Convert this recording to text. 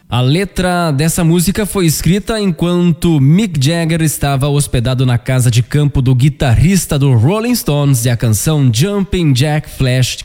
A letra dessa música foi escrita enquanto Mick Jagger estava hospedado na casa de campo do guitarrista do Rolling Stones, e a canção Jumping Jack Flash